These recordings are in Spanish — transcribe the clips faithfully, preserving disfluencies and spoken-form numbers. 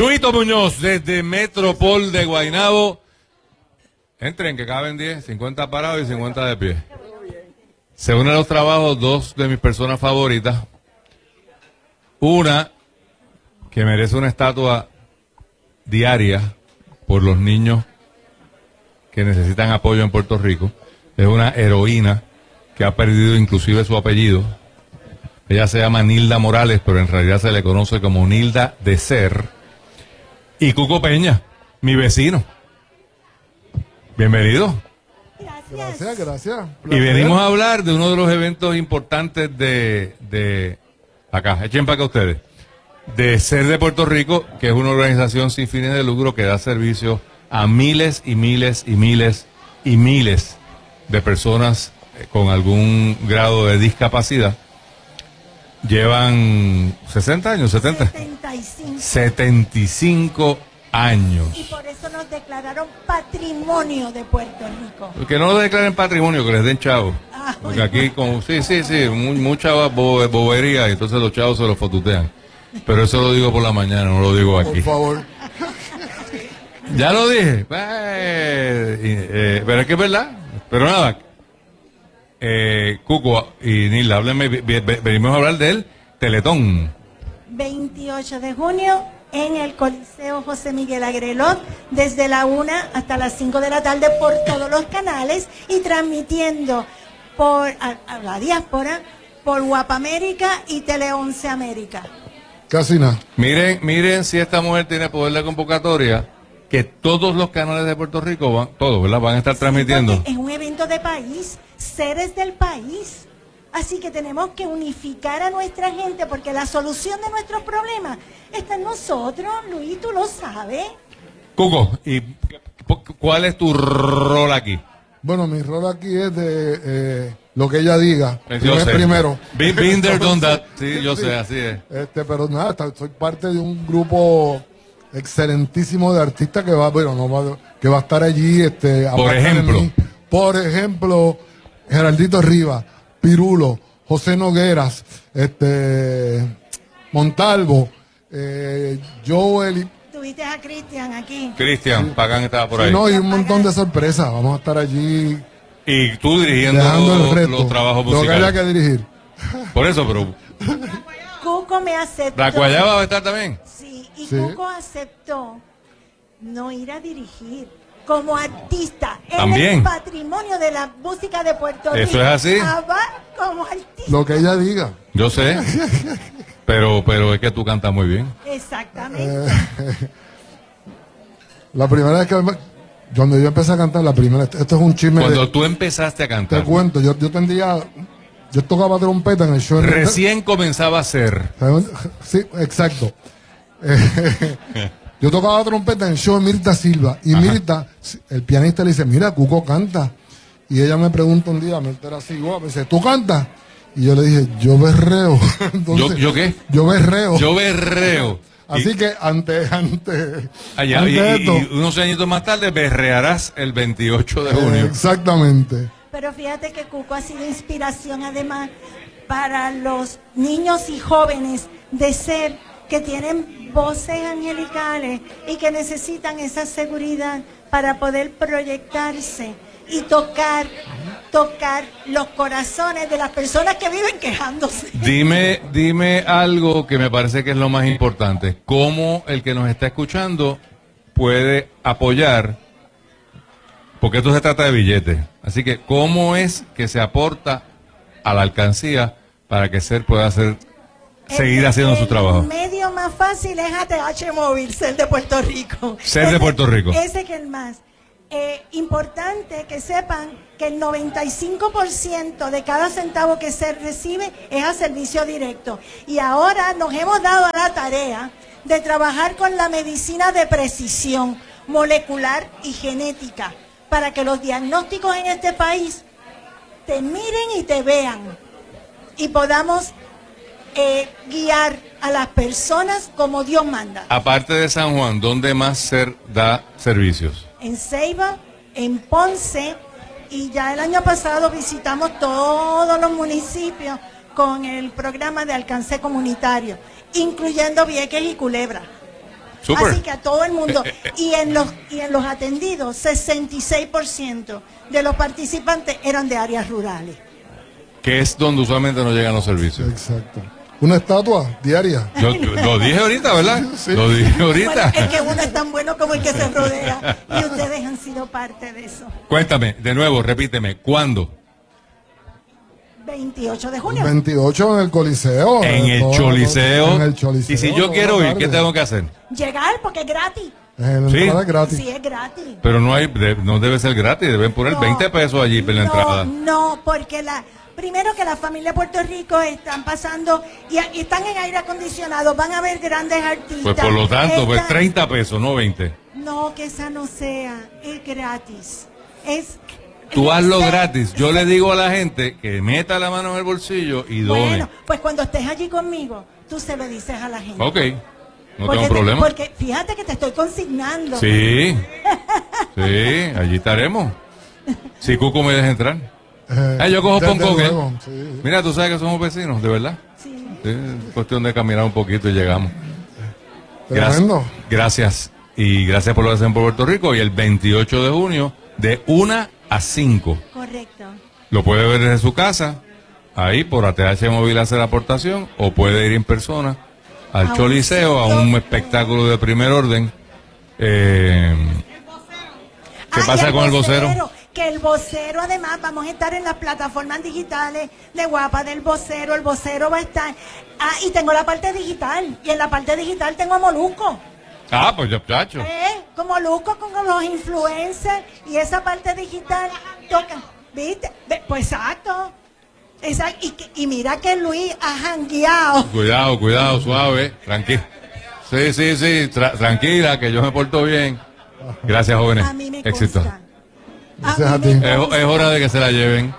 Chuito Muñoz, desde Metropol de Guaynabo. Entren, que caben diez, cincuenta parados y cincuenta de pie. Se unen a los trabajos dos de mis personas favoritas. Una, que merece una estatua diaria por los niños que necesitan apoyo en Puerto Rico. Es una heroína que ha perdido inclusive su apellido. Ella se llama Nilda Morales, pero en realidad se le conoce como Nilda de Ser. Y Cuco Peña, mi vecino. Bienvenido. Gracias. Gracias, gracias. Y venimos a hablar de uno de los eventos importantes de, de acá, echen para acá ustedes, de Ser de Puerto Rico, que es una organización sin fines de lucro que da servicio a miles y miles y miles y miles de personas con algún grado de discapacidad. Llevan sesenta años, setenta. setenta y cinco. setenta y cinco años. Y por eso nos declararon patrimonio de Puerto Rico. Que no lo declaren patrimonio, que les den chavos. Ah, Porque bueno. aquí, como, sí, sí, sí, mu- mucha bo- bobería, y entonces los chavos se los fotutean. Pero eso lo digo por la mañana, no lo digo aquí. Por favor. Ya lo dije. Eh, eh, pero es que es verdad. Pero nada. Eh, Cuco y Nilda, háblenme, vi- vi- venimos a hablar del Teletón. veintiocho de junio en el Coliseo José Miguel Agrelot, desde la una hasta las cinco de la tarde por todos los canales y transmitiendo por a, a la diáspora, por Guapamérica y Tele once América. Casi nada. Miren, miren si esta mujer tiene poder de convocatoria, que todos los canales de Puerto Rico, van, todos, ¿verdad? Van a estar transmitiendo. Porque es un evento de país, seres del país. Así que tenemos que unificar a nuestra gente porque la solución de nuestros problemas está en nosotros, Luis, tú lo sabes. Cuco, ¿y cuál es tu rol aquí? Bueno, mi rol aquí es de eh, lo que ella diga. Yo Primer- sé. Primero. Been, been there, done that. Sí, yo sé, así es. Este, pero nada, está- soy parte de un grupo excelentísimo de artistas que va, bueno, no va, que va a estar allí. Este, Por aparte de ejemplo. mí. Por ejemplo, Geraldito Rivas, Pirulo, José Nogueras, este, Montalvo, eh, Joel y, Tuviste a Cristian aquí. Cristian, Pagán estaba por sí, ahí. no, y un montón de sorpresas. Vamos a estar allí Y tú dirigiendo dejando el los, reto. los trabajos Lo que haya musicales. que dirigir. Por eso, pero Cuco me aceptó. ¿la Guayaba va a estar también? Sí, y Sí. Cuco aceptó no ir a dirigir como artista. Él También. es patrimonio de la música de Puerto Rico. Eso es así. Ah, va como artista. Lo que ella diga. Yo sé. Pero, pero es que tú cantas muy bien. Exactamente. La primera vez que me- cuando yo empecé a cantar, la primera, esto es un chisme. Cuando de- tú empezaste a te cantar, cuento, yo, yo tendría, yo tocaba trompeta en el show. recién comenzaba a ser. Sí, exacto. Eh, yo tocaba trompeta en el show de Mirta Silva. Y Ajá. Mirta, el pianista, le dice, mira, Cuco canta. Y ella me pregunta un día, Mirta era así, guau, me dice, ¿tú cantas? Y yo le dije, yo berreo. Entonces, ¿Yo, ¿Yo qué? Yo berreo. Yo berreo. Así Y- que ante, ante, allá, ante y, y- esto, y unos añitos más tarde berrearás el veintiocho de eh, junio. exactamente. Pero fíjate que Cuco ha sido inspiración además para los niños y jóvenes de ser que tienen voces angelicales y que necesitan esa seguridad para poder proyectarse y tocar, tocar los corazones de las personas que viven quejándose. Dime, dime algo que me parece que es lo más importante. ¿Cómo el que nos está escuchando puede apoyar? Porque esto se trata de billetes. Así que, ¿cómo es que se aporta a la alcancía para que SER pueda hacer, seguir El- haciendo su el trabajo? medio más fácil es A T H Móvil, Ser de Puerto Rico. Ser de Ese- Puerto Rico. Ese que es el más. Eh, importante que sepan que el noventa y cinco por ciento de cada centavo que SER recibe es a servicio directo. Y ahora nos hemos dado a la tarea de trabajar con la medicina de precisión molecular y genética para que los diagnósticos en este país te miren y te vean y podamos eh, guiar a las personas como Dios manda. Aparte de San Juan, ¿dónde más SER da servicios? En Ceiba, en Ponce, y ya el año pasado visitamos todos los municipios con el programa de alcance comunitario, incluyendo Vieques y Culebra. Súper. Así que a todo el mundo. Y en los y en los atendidos, sesenta y seis por ciento de los participantes eran de áreas rurales. Que es donde usualmente no llegan los servicios. Exacto. Una estatua diaria. Yo, yo- lo dije ahorita, ¿verdad? Sí. Lo dije ahorita. Bueno, es que uno es tan bueno como el que se rodea. Y ustedes han sido parte de eso. Cuéntame, de nuevo, repíteme, ¿cuándo? veintiocho de junio. veintiocho en el Coliseo. En el Toda- Choliseo. En el Choliseo. Y si yo toda quiero la ir, ¿qué tarde. tengo que hacer? Llegar porque es gratis. En Sí. la entrada es gratis. Sí, es gratis. Pero no hay, de- no debe ser gratis, deben poner No, veinte pesos allí por la no, entrada. No, porque la primero que la familia de Puerto Rico están pasando y, y están en aire acondicionado, van a ver grandes artistas. Pues por lo tanto, pues Están- treinta pesos, no veinte. No, que esa no sea, es gratis. Es Tú hazlo sé- gratis. Yo le digo a la gente que meta la mano en el bolsillo y done. Bueno, pues cuando estés allí conmigo, tú se lo dices a la gente. Ok, no porque tengo te- problema. Porque fíjate que te estoy consignando. Sí, sí, allí estaremos. Si Cuco me deja entrar. Eh, Ah, yo cojo desde Poncoque. luego, sí, sí. Mira, tú sabes que somos vecinos, de verdad. Sí. Sí, es cuestión de caminar un poquito y llegamos. Tremendo. Gracias. Y gracias por lo que hacen por Puerto Rico. Y el veintiocho de junio, de una a cinco. Correcto. Lo puede ver desde su casa, ahí por A T H Móvil hace la aportación, o puede ir en persona al A un Choliseo, a un sitio. espectáculo de primer orden. Eh, ¿Qué Ah, y pasa con el vocero? Que el vocero, además, vamos a estar en las plataformas digitales de Guapa del vocero. El vocero va a estar. Ah, y tengo la parte digital. Y en la parte digital tengo a Molusco. Ah, pues ya, chacho. ¿Eh? Con Molusco, con los influencers. Y esa parte digital toca. ¿Viste? Ve- Pues exacto. Exacto. Y, que- y mira que Luis ha jangueado. Cuidado, cuidado, suave, tranquila. Sí, sí, sí, tra- tranquila, que yo me porto bien. Gracias, jóvenes. A mí me Éxito. consta. Gracias A a mí ti. me Es, consta. es hora de que se la lleven.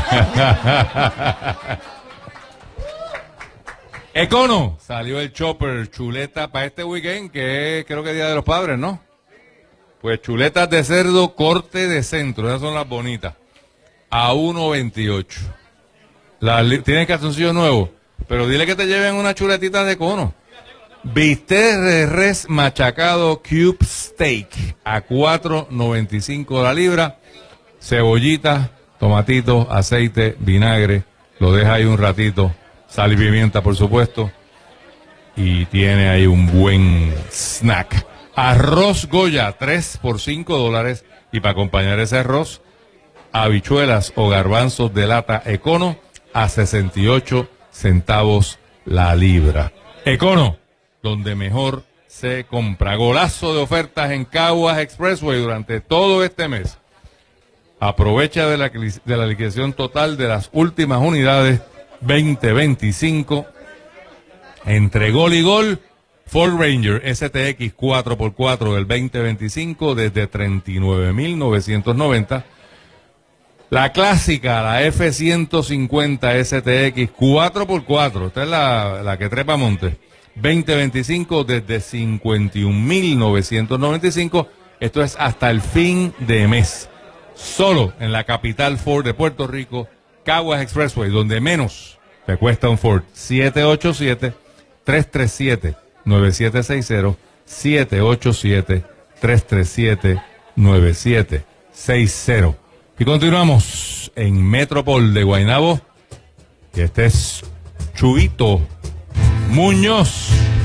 Econo, salió el chopper, chuleta para este weekend, que es, creo que es Día de los Padres, ¿no? Pues chuletas de cerdo, corte de centro, esas son las bonitas. A uno veintiocho. Las li- Tienen calzoncillo nuevo, pero dile que te lleven una chuletita de Econo. Bistec de res machacado Cube Steak a cuatro noventa y cinco la libra. Cebollita, tomatito, aceite, vinagre. Lo deja ahí un ratito. Sal y pimienta, por supuesto. Y tiene ahí un buen snack. Arroz Goya, tres por cinco dólares. Y para acompañar ese arroz, habichuelas o garbanzos de lata Econo a sesenta y ocho centavos la libra. Econo, donde mejor se compra. Golazo de ofertas en Caguas Expressway durante todo este mes. Aprovecha de la, de la liquidación total de las últimas unidades veinte veinticinco. Entre gol y gol, Ford Ranger S T X cuatro por cuatro del veinte veinticinco desde treinta y nueve mil novecientos noventa. La clásica, la F ciento cincuenta S T X cuatro por cuatro, esta es la, la que trepa monte, veinte veinticinco desde cincuenta y un mil novecientos noventa y cinco. Esto es hasta el fin de mes. Solo en la capital Ford de Puerto Rico, Caguas Expressway, donde menos te cuesta un Ford. siete ocho siete, tres tres siete, nueve siete seis cero, siete ocho siete, tres tres siete, nueve siete seis cero. Y continuamos en Metropol de Guaynabo. Y este es Chubito Muñoz.